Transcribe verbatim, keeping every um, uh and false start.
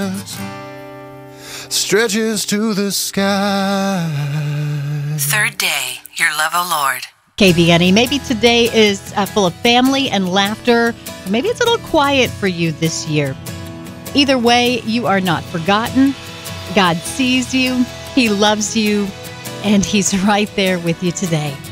stretches to the sky. Third day, your love, O Lord. K B N E. Maybe today is uh, full of family and laughter. Maybe it's a little quiet for you this year. Either way, you are not forgotten. God sees you. He loves you. And He's right there with you today.